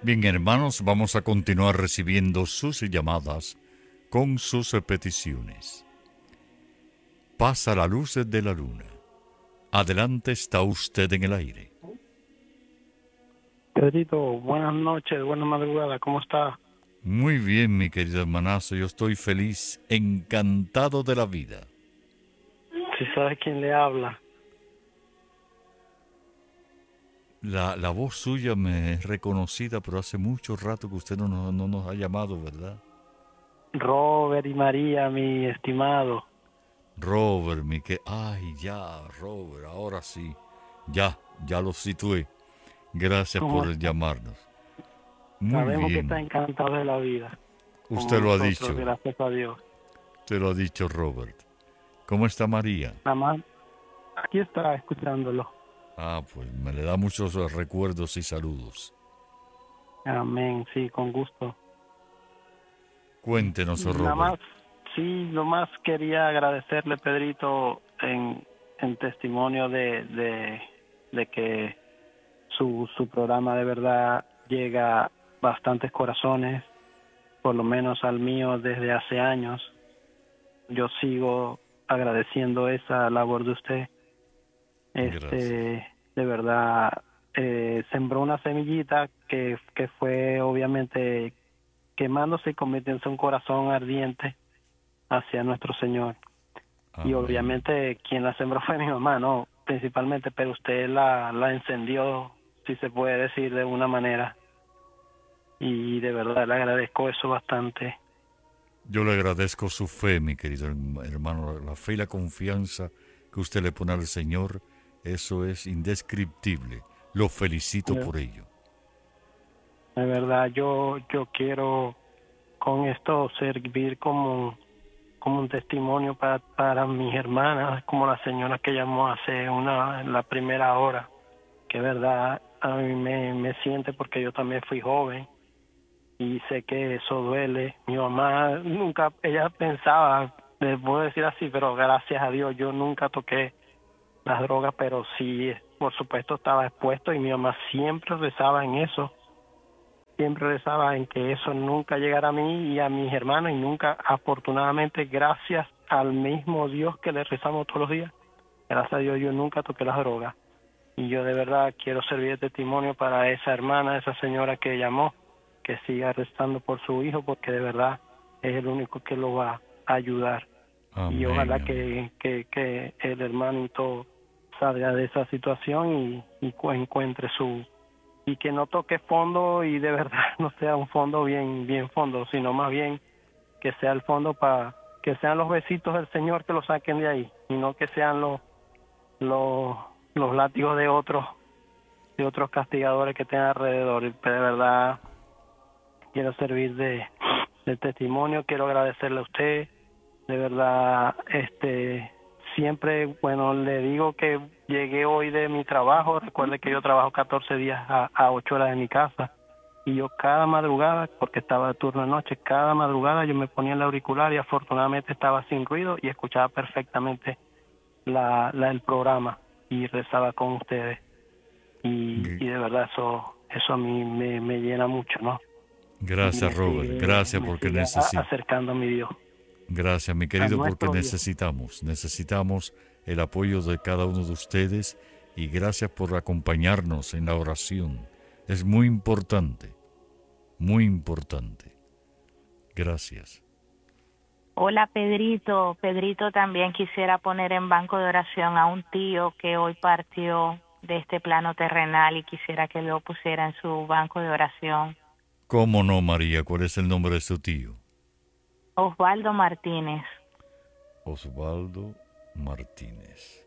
Bien, hermanos, vamos a continuar recibiendo sus llamadas con sus peticiones. Pasa la luz de la luna. Adelante, está usted en el aire. Pedrito, buenas noches, buenas madrugadas, ¿cómo está? Muy bien, mi querido hermanazo, yo estoy feliz, encantado de la vida. Si sabe quién le habla. La voz suya me es reconocida, pero hace mucho rato que usted no nos ha llamado, ¿verdad? Robert y María, mi estimado. Robert, Ay, ya, Robert, ahora sí. Ya lo situé. Gracias ¿Cómo por está? llamarnos. Muy Sabemos que está bien. encantado de la vida, como Usted lo ha nosotros, dicho. gracias a Dios. Usted lo ha dicho, Robert. ¿Cómo está María? Nada más, aquí está escuchándolo. Ah, pues me le da muchos recuerdos y saludos. Amén, sí, con gusto. Cuéntenos, Nada Robert. más, sí, nomás quería agradecerle, Pedrito, en testimonio de que su programa de verdad llega a bastantes corazones, por lo menos al mío desde hace años. Yo sigo agradeciendo esa labor de usted. Gracias. De verdad, sembró una semillita que fue obviamente quemándose y convirtiéndose en un corazón ardiente hacia nuestro Señor. Y Amén. obviamente quien la sembró fue mi mamá, ¿no? Principalmente, pero usted la encendió, si se puede decir de una manera. Y de verdad le agradezco eso bastante. Yo le agradezco su fe, mi querido hermano. La fe y la confianza que usted le pone al Señor, eso es indescriptible. Lo felicito De por ello. de verdad, yo quiero con esto servir como un testimonio para mis hermanas, como la señora que llamó hace en la primera hora, que verdad a mí me siente porque yo también fui joven y sé que eso duele. Mi mamá nunca, ella pensaba, le puedo decir así, pero gracias a Dios yo nunca toqué las drogas, pero sí, por supuesto estaba expuesto y mi mamá siempre rezaba en eso, siempre rezaba en que eso nunca llegara a mí y a mis hermanos y nunca, afortunadamente, gracias al mismo Dios que le rezamos todos los días, gracias a Dios yo nunca toqué las drogas. Y yo de verdad quiero servir de testimonio para esa hermana, esa señora que llamó, que siga rezando por su hijo, porque de verdad es el único que lo va a ayudar. Y Amén, ojalá amén. que el hermanito salga de esa situación y encuentre y que no toque fondo y de verdad no sea un fondo bien fondo, sino más bien que sea el fondo para que sean los besitos del Señor que lo saquen de ahí y no que sean los, los látigos de otros castigadores que tengan alrededor. Y de verdad quiero servir de testimonio, quiero agradecerle a usted, de verdad, siempre, bueno, le digo que llegué hoy de mi trabajo, recuerde que yo trabajo 14 días a 8 horas de mi casa, y yo cada madrugada, porque estaba de turno de noche, cada madrugada yo me ponía el auricular y afortunadamente estaba sin ruido y escuchaba perfectamente el programa y rezaba con ustedes, y G- de verdad eso a mí me llena mucho, ¿no? Y Gracias, Robert. Gracias me porque sigue necesito. acercando a mi Dios, Gracias, mi a querido, porque nuestro Dios. necesitamos el apoyo de cada uno de ustedes y gracias por acompañarnos en la oración. Es muy importante, muy importante. Gracias. Hola Pedrito. Pedrito, también quisiera poner en banco de oración a un tío que hoy partió de este plano terrenal y quisiera que lo pusiera en su banco de oración. ¿Cómo no, María? ¿Cuál es el nombre de su tío? Osvaldo Martínez. Osvaldo Martínez.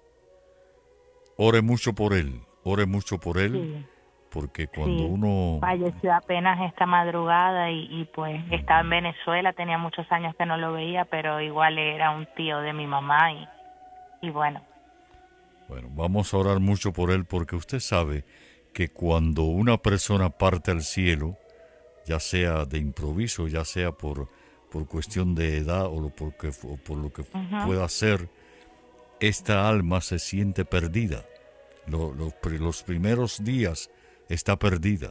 Ore mucho por él, Sí, porque cuando sí. uno... Falleció apenas esta madrugada y pues estaba en Venezuela, tenía muchos años que no lo veía, pero igual era un tío de mi mamá y bueno. Bueno, vamos a orar mucho por él porque usted sabe que cuando una persona parte al cielo, ya sea de improviso, ya sea por cuestión de edad o por lo que Ujú. pueda ser, esta alma se siente perdida. Los primeros días está perdida,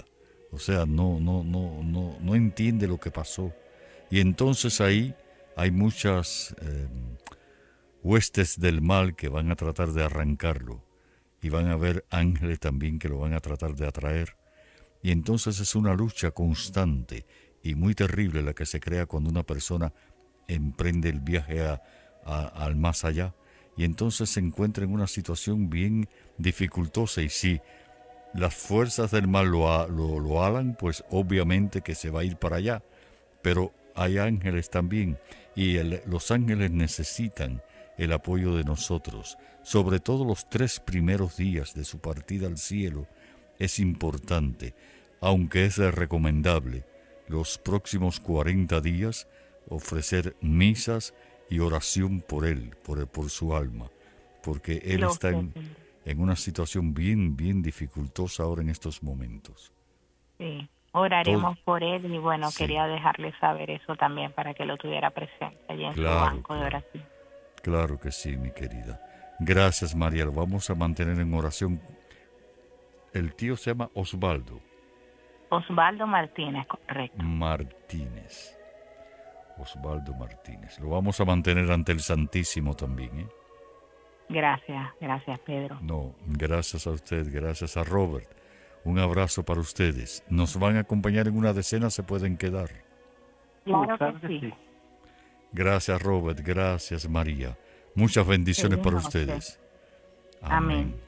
O sea, no entiende lo que pasó. Y entonces ahí hay muchas huestes del mal que van a tratar de arrancarlo. Y van a haber ángeles también que lo van a tratar de atraer. Y entonces es una lucha constante y muy terrible la que se crea cuando una persona emprende el viaje al más allá. Y entonces se encuentra en una situación bien dificultosa. Y si las fuerzas del mal lo alan, pues obviamente que se va a ir para allá. Pero hay ángeles también. Y los ángeles necesitan el apoyo de nosotros. Sobre todo los 3 primeros días de su partida al cielo es importante, aunque es recomendable los próximos 40 días ofrecer misas y oración por él, por su alma, porque él está en una situación bien dificultosa ahora en estos momentos. Sí, oraremos por él y bueno, sí. Quería dejarle saber eso también para que lo tuviera presente allí en su banco de oración. Claro que sí, mi querida. Gracias, María. Lo vamos a mantener en oración. El tío se llama Osvaldo. Osvaldo Martínez, correcto. Martínez. Osvaldo Martínez. Lo vamos a mantener ante el Santísimo también, ¿eh? Gracias, Pedro. No, gracias a usted, gracias a Robert. Un abrazo para ustedes. Nos van a acompañar en una decena, se pueden quedar. Claro que sí. Gracias, Robert. Gracias, María. Muchas bendiciones para ustedes. Amén.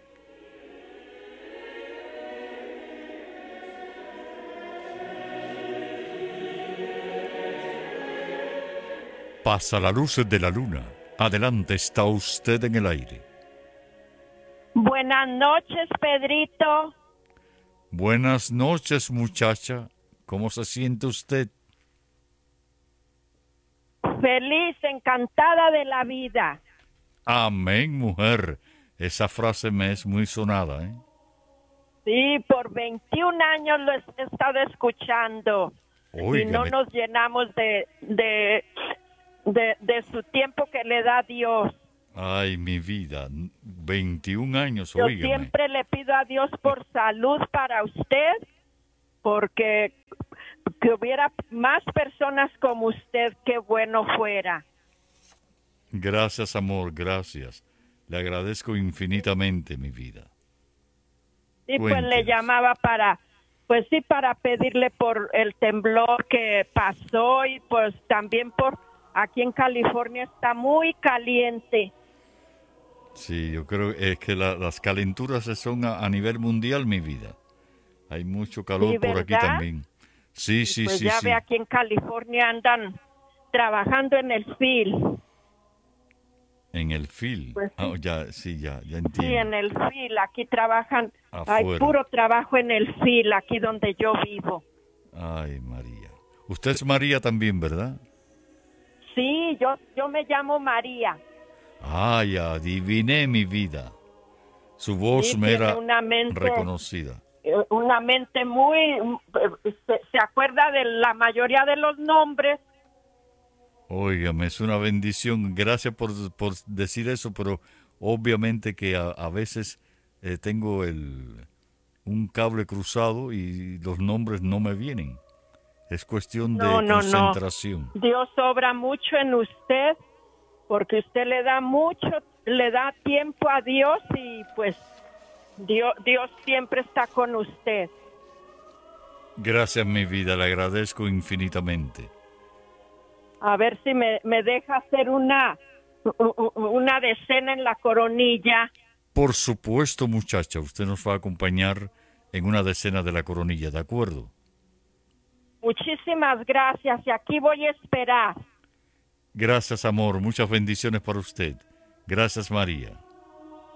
Pasa la luz de la luna. Adelante, está usted en el aire. Buenas noches, Pedrito. Buenas noches, muchacha. ¿Cómo se siente usted? Feliz, encantada de la vida. Amén, mujer. Esa frase me es muy sonada, ¿eh? Sí, por 21 años lo he estado escuchando. Óigame. Y no nos llenamos de su tiempo que le da Dios. Ay, mi vida, 21 años, Yo óigame. Siempre le pido a Dios por salud para usted, porque que hubiera más personas como usted, qué bueno fuera. Gracias, amor, gracias. Le agradezco infinitamente, mi vida. Sí, pues le llamaba para pedirle por el temblor que pasó y pues también por aquí en California está muy caliente. Sí, yo creo que las calenturas son a nivel mundial, mi vida. Hay mucho calor ¿Sí, por aquí también. Sí, sí, pues sí. Ya ve, aquí en California andan trabajando en el FIL. En el FIL. Pues sí. Ya entiendo. Sí, en el FIL, aquí trabajan. Afuera. Hay puro trabajo en el FIL, aquí donde yo vivo. Ay, María. Usted es María también, ¿verdad? Sí, yo me llamo María. Ay, adiviné, mi vida. Su voz sí, me era mente, reconocida. Una mente muy... Se acuerda de la mayoría de los nombres. Óigame, es una bendición. Gracias por decir eso, pero obviamente que a veces tengo un cable cruzado y los nombres no me vienen. Es cuestión de concentración. No. Dios obra mucho en usted porque usted le da tiempo a Dios y pues Dios siempre está con usted. Gracias, mi vida, le agradezco infinitamente. A ver si me deja hacer una decena en la Coronilla. Por supuesto, muchacha, usted nos va a acompañar en una decena de la Coronilla, ¿de acuerdo? Muchísimas gracias y aquí voy a esperar. Gracias, amor, muchas bendiciones para usted. Gracias, María.